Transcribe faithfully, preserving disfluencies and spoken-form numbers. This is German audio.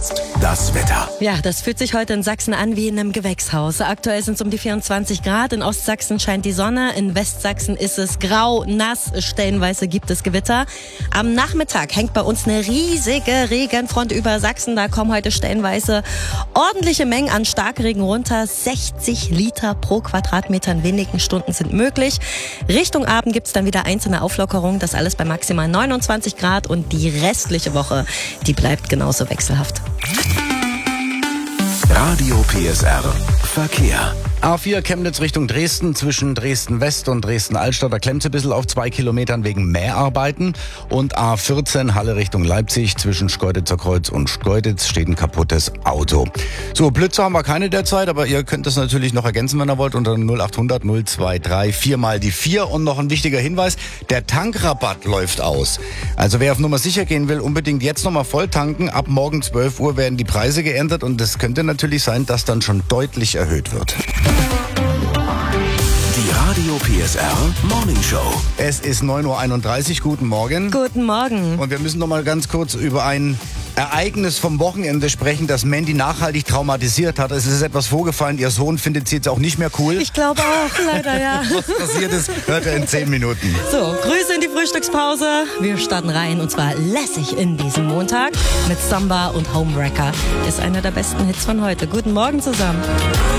jetzt das Wetter. Ja, das fühlt sich heute in Sachsen an wie in einem Gewächshaus. Aktuell sind es um die vierundzwanzig Grad. In Ostsachsen scheint die Sonne. In Westsachsen ist es grau, nass. Stellenweise gibt es Gewitter. Am Nachmittag hängt bei uns eine riesige Regenfront über Sachsen. Da kommen heute stellenweise ordentliche Mengen an Starkregen runter. sechzig Liter pro Quadratmeter in wenigen Stunden sind möglich. Richtung Abend gibt es dann wieder einzelne Auflockerungen. Das alles bei maximal neunundzwanzig Grad. Und die restliche Woche, die bleibt genauso wechselhaft. Radio P S R Verkehr. A vier Chemnitz Richtung Dresden, zwischen Dresden-West und Dresden-Altstadt, da klemmt es ein bisschen auf zwei Kilometern wegen Mäharbeiten. Und A vierzehn Halle Richtung Leipzig, zwischen Schkeuditzer Kreuz und Schkeuditz steht ein kaputtes Auto. So, Blitze haben wir keine derzeit, aber ihr könnt das natürlich noch ergänzen, wenn ihr wollt, unter null acht hundert null zwei drei vier mal die vier. Und noch ein wichtiger Hinweis, der Tankrabatt läuft aus. Also wer auf Nummer sicher gehen will, unbedingt jetzt nochmal voll tanken. Ab morgen zwölf Uhr werden die Preise geändert und es könnte natürlich sein, dass dann schon deutlich erhöht wird. Die Radio P S R Morning Show. Es ist neun Uhr einunddreißig, guten Morgen. Guten Morgen. Und wir müssen noch mal ganz kurz über ein Ereignis vom Wochenende sprechen, das Mandy nachhaltig traumatisiert hat. Es ist etwas vorgefallen, ihr Sohn findet sie jetzt auch nicht mehr cool. Ich glaube auch, leider, ja. Was passiert ist, hört er in zehn Minuten. So, Grüße in die Frühstückspause. Wir starten rein und zwar lässig in diesen Montag mit Samba und Homewrecker. Ist einer der besten Hits von heute. Guten Morgen zusammen.